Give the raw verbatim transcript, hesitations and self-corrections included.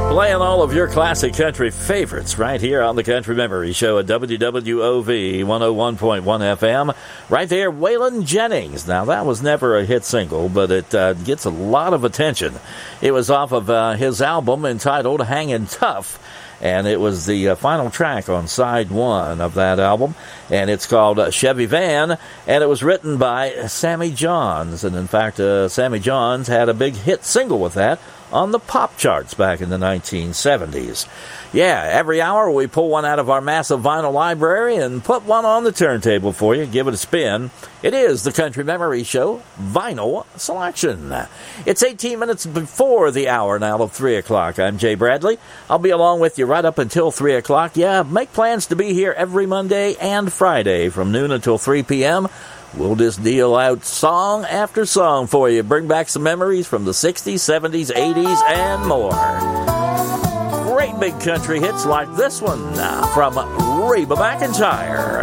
Playing all of your classic country favorites right here on the Country Memory Show at W W O V one oh one point one F M. Right there, Waylon Jennings. Now, that was never a hit single, but it uh, gets a lot of attention. It was off of uh, his album entitled Hangin' Tough, and it was the uh, final track on side one of that album, and it's called uh, Chevy Van, and it was written by Sammy Johns. And in fact, uh, Sammy Johns had a big hit single with that on the pop charts back in the nineteen seventies. Yeah, every hour we pull one out of our massive vinyl library and put one on the turntable for you, give it a spin. It is the Country Memory Show Vinyl Selection. It's eighteen minutes before the hour now of three o'clock. I'm Jay Bradley. I'll be along with you right up until three o'clock. Yeah, make plans to be here every Monday and Friday from noon until three p.m. We'll just deal out song after song for you. Bring back some memories from the sixties, seventies, eighties, and more. Great big country hits like this one uh, from Reba McEntire.